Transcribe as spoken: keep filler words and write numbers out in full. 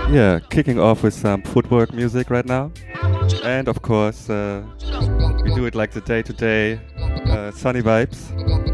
Yeah, kicking off with some footwork music right now. And of course, uh, we do it like the day to day uh, sunny vibes.